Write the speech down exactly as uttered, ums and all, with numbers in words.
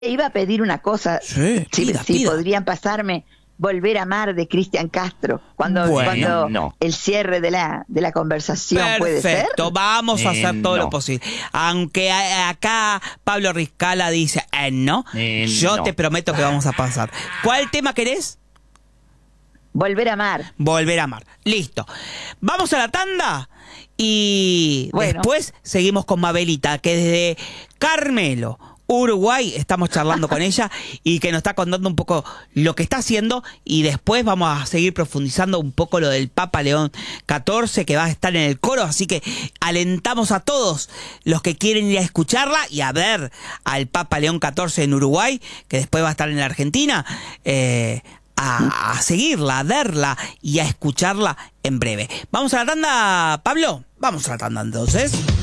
iba a pedir una cosa, Sí, si, pida, si pida. podrían pasarme Volver a amar de Cristian Castro, cuando, Bueno, cuando no. el cierre de la, de la conversación puede ser. Perfecto, vamos a Eh, hacer todo no. lo posible. Aunque a- acá Pablo Riscala dice, eh, no, Eh, yo no. te prometo que vamos a pasar. ¿Cuál tema querés? Volver a amar. Volver a amar. Listo. Vamos a la tanda y Bueno. después seguimos con Mabelita, que desde Carmelo, Uruguay, estamos charlando con ella y que nos está contando un poco lo que está haciendo, y después vamos a seguir profundizando un poco lo del Papa León catorce, que va a estar en el coro, así que alentamos a todos los que quieren ir a escucharla y a ver al Papa León catorce en Uruguay, que después va a estar en la Argentina, eh, a, a seguirla, a verla y a escucharla en breve. ¿Vamos a la tanda, Pablo? Vamos a la tanda entonces.